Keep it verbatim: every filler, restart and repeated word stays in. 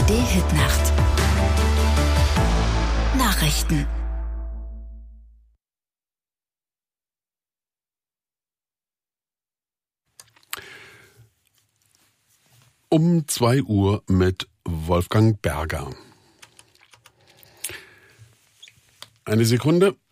A-R-D-Hitnacht. Nachrichten. Um zwei Uhr mit Wolfgang Berger. Eine Sekunde.